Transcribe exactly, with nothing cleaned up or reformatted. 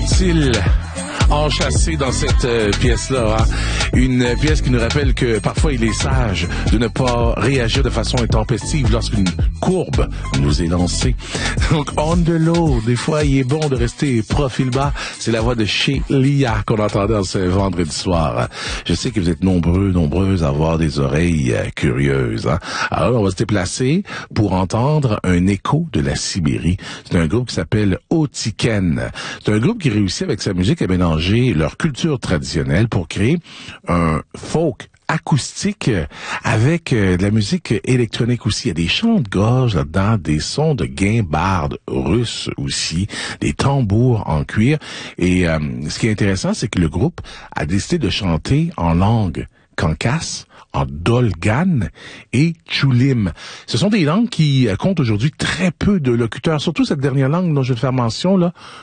sont-ils enchâssés dans cette euh, pièce-là? Hein? Une pièce qui nous rappelle que parfois il est sage de ne pas réagir de façon intempestive lorsqu'une courbe nous est lancée. Donc, on the low, des fois il est bon de rester profil bas. C'est la voix de Shelia qu'on entendait ce vendredi soir. Je sais que vous êtes nombreux, nombreuses à avoir des oreilles euh, curieuses. Hein? Alors, on va se déplacer pour entendre un écho de la Sibérie. C'est un groupe qui s'appelle Otiken. C'est un groupe qui réussit avec sa musique à mélanger leur culture traditionnelle pour créer un folk acoustique avec euh, de la musique électronique aussi. Il y a des chants de gorge là-dedans, des sons de guimbardes russes aussi, des tambours en cuir. Et euh, ce qui est intéressant, c'est que le groupe a décidé de chanter en langue kankas, en dolgan et tchoulim. Ce sont des langues qui comptent aujourd'hui très peu de locuteurs, surtout cette dernière langue dont je vais faire mention, là,